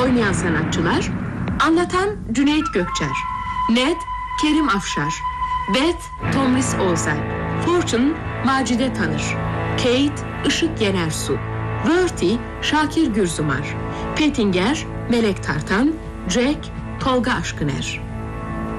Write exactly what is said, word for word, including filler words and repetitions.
Oynayan sanatçılar: anlatan Cüneyt Gökçer, Ned Kerim Afşar, Beth Tomris Olsen, Fortune Macide Tanır, Kate Işık Yenersu, Verti Şakir Gürzumar, Pettinger Melek Tartan, Jack Tolga Aşkıner.